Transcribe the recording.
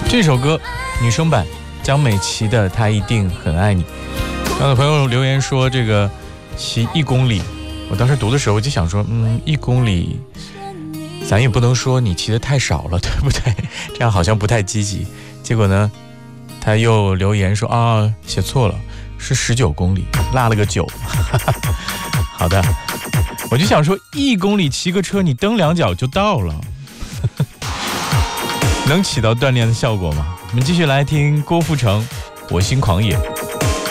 这首歌女生版江美琪的《她一定很爱你》。刚才朋友留言说这个骑1公里，我当时读的时候我就想说，1公里咱也不能说你骑得太少了，对不对？这样好像不太积极。结果呢他又留言说写错了，是19公里，落了个9。好的，我就想说1公里骑个车你蹬2脚就到了。能起到锻炼的效果吗？我们继续来听郭富城《我心狂野》。